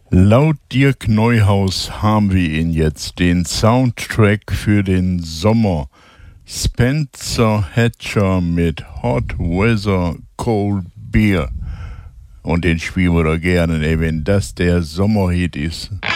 Laut Dirk Neuhaus haben wir ihn jetzt, den Soundtrack für den Sommer. Spencer Hatcher mit Hot Weather Cold Beer. Und den spielen wir doch gerne, ey, wenn das der Sommerhit ist.